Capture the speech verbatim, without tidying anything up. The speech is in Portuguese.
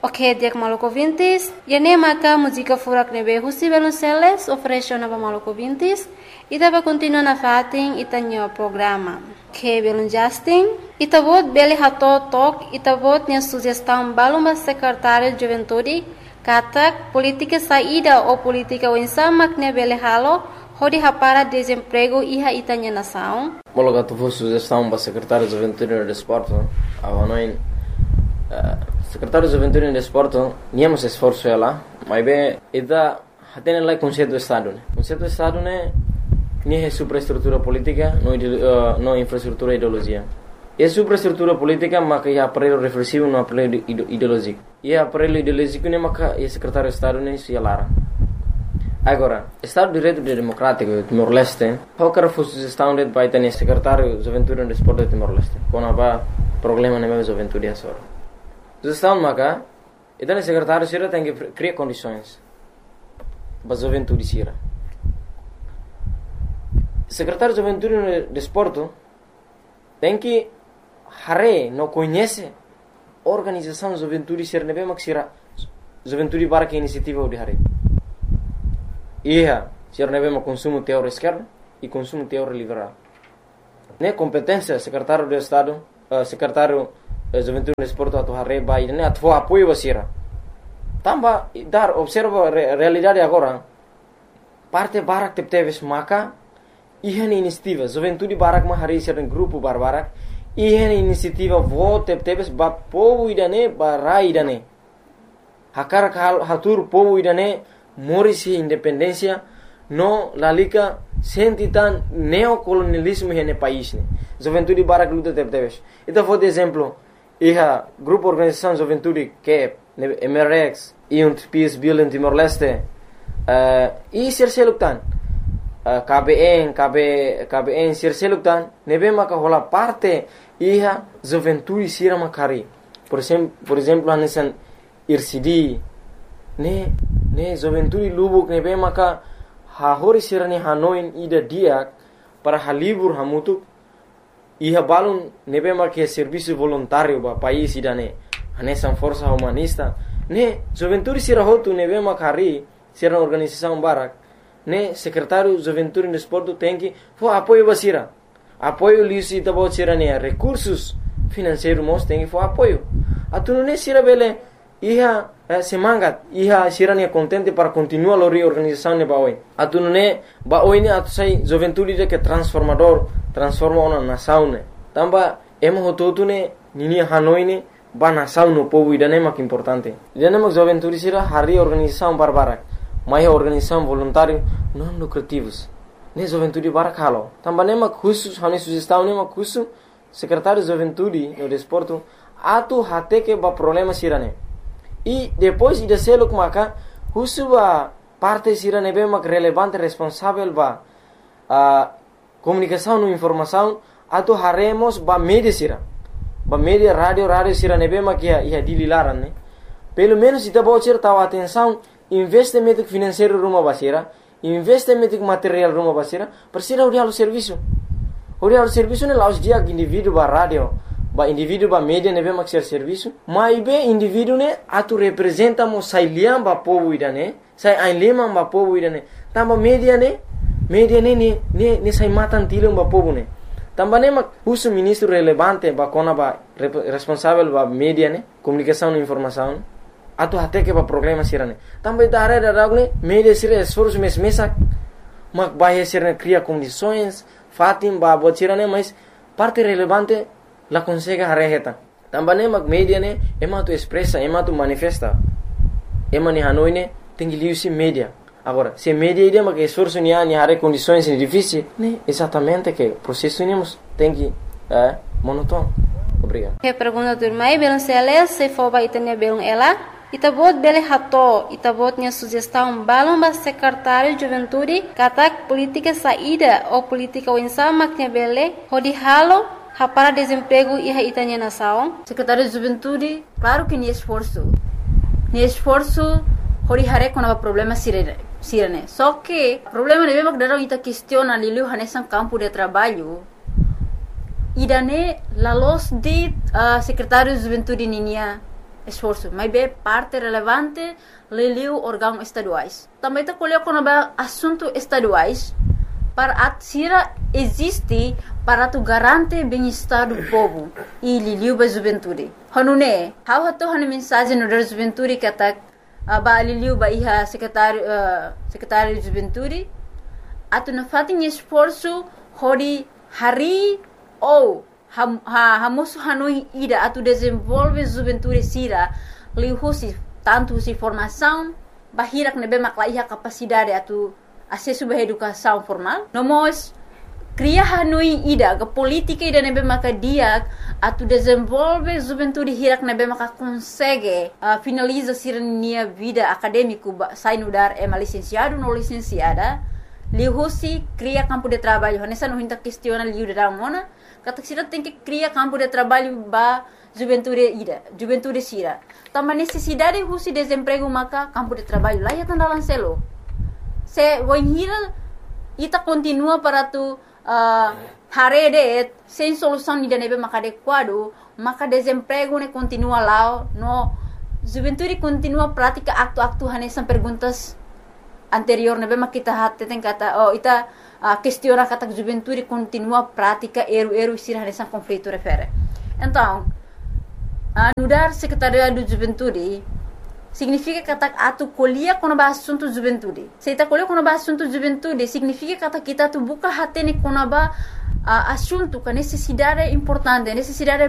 Ok, dia Maluco Vintis, e nem maca música furak nebe husi Velonceles ofereceu na Maluco Vintis e tava continuando a fatin e tanho programa. Que Belon Justin, e tavot bele hato tok e tavot nia sugestão baluma secretário de juventude katak política saída ou política wensamak ne bele halo hodi hapara desemprego iha itanya nação. Mologa tu vou sugestão para secretário de juventude e desporto, avanoin secretário de juventude e desporto, niamos esforço ela, mas bem, ida hatene lá conceito do estado, né? Conceito do estado né, nem é superestrutura política, não uh, não infraestrutura ideologia. É superestrutura política, mas que é aparelho reflexivo, não aparelho ideológico. E é aparelho ideológico né, mas que é secretário de estado né, se alara. Agora, Estado de Direito Democrático de Timor-Leste, qualquer sugestão de vai ter secretário de juventude e desporto de Timor-Leste, quando há problema na minha juventude é só. Sugestão maca, então o secretário sira tem que criar condições para a juventude sira. Secretário de juventude e desporto tem que hare não conhece organização de juventude sira nebe mak sira juventude para que iniciativa de hare. Ia, sira nebe mak consumo teórico esquerdo e consumo teórico liberal. Ne competência secretário de Estado, uh, secretário de juventude e desporto atu hare ba ne atu apoio basira. Tamba dar observa a realidade agora. Parte barak tep teves maka ihan inisiativa juventude barak ma hari sira grupo barbarak ihan inisiativa vo tep teves ba povo idane ba rai idane. Hakar hatur povo idane morisi independência no lalika sentitan neocolonialismo hene país ne. Juventude barak luta tep teves. Então vou de exemplo iha grupo organização juventude que M R X e um Peace Building Timor-Leste uh, e Sirseluktan uh, K B N K B K B N Sirseluktan nebe maka hola parte iha juventude sira makari por exemplo por exemplo hanesan I R C D ne ne juventude lubuk nebe maka ha hori sira ne hanoin ida diak para halibur hamutuk iha balun nebe maka serviço voluntário ba país idane hanesan força humanista ne juventude sira hotu nebe makari sira organização barak ne secretário juventude e desporto tem que for apoio basira apoio lisi tabo sira ne recursos financeiros mos tem que for apoio atu ne sira bele iha eh, semangat iha sira ne contente para continuar a reorganização ne baoi atu ne baoi ne atu sai juventude de que transformador transforma uma nação ne tamba emo hotu ne nini hanoi ne ba nação no povo idane mak importante idane mak juventude sira hari organização barbarak mai organização voluntário não lucrativos ne juventude barak halo tamba ne mak khusus hani sugestão ne mak khusus secretário de juventude no desporto atu hate que ba problema sira ne e depois ida seluk maka khusus ba parte sira ne be mak relevante responsável ba a comunicação no informação atu haremos ba media sira ba media radio radio sira nebe makia ia dililaran ne pelo menos ita bocir tawa atenção investimento financeiro rumah basira investimento material rumah basira persira uri halu serviço uri halu serviço ne laus dia indivíduo ba radio ba indivíduo ba media nebe maksir serviço mai be indivíduo ne atu representa mo sailiam ba povo idane sai ainlema ba povo idane tamba media ne media ne ne ne, ne sai matan tilung ba povo ne também mak uso ministro relevante ba kona ba responsável ba media ne comunicação e informação atu até que ba problema sirane também da área da ragne media sira esforço mes mesa mak ba sira cria condições fatim ba botirane mas parte relevante la consegue arreta também mak media ne ema tu expressa ema tu manifesta ema ni hanoi ne tem que liusi media. Agora, se media ideia mas que esforço ni ani hare condições difíceis, né? Exatamente que o processo nemos tem que é monótono. Obrigado. Que pergunta do mai Velonceles se for ba itanya belong ela, itabot bele hato, itabot nya sugestão balong ba secretário de juventude, katak política saída ou política wensa maknya bele, hodi halo para desemprego e itanya nação. Secretário de juventude, claro que ni esforço. Ni esforço hori hare com o problema sirene. Sirene. Só que o problema de mesmo que daram ita questiona lilu hanesan campo de trabalho. Idane la los de uh, secretário de juventude ninia esforço, mas é parte relevante leliu órgãos estaduais. Também está colocando assuntos estaduais para a Sira existe para tu garante bem-estar do povo e liliu ba juventude. Hanune, how hato hanu mensagem no da juventude que tá ba liliu ba iha secretário uh, secretário de juventude atu na fatin esforço hori hari ou ham ha hamosu hanui ida atu desenvolve juventude Sira liu husi tanto si formação bahirak nebe makla iha capacidade atu acesso à educação formal. Nós cria hanui ida ke política ida nebe maka dia atu desenvolve juventude hirak nebe maka consegue uh, finaliza sirnia vida acadêmico sai no dar é licenciado no licenciada lihusi cria campo de trabalho nessa não hinta questiona liu da mona kata sira tem que cria campo de trabalho ba juventude ida juventude sira também necessidade husi desemprego maka campo de trabalho lá ya tanda lancelo se voinhira ita continua para tu uh, harede sem solução ida nebe maka adequado maka desemprego ne continua lá no juventude continua prática acto-acto hanesan perguntas anterior nebe maka kita hatte tem kata oh ita uh, questiona kata juventude continua prática eru-eru sira hanesan conflito refere então uh, nudar secretaria do juventude significa que atu colhia quando ba assunto juventude. Se ita colhia quando ba assunto juventude, significa que kita tu buka hati ni quando ba uh, assunto que necessidade importante, necessidade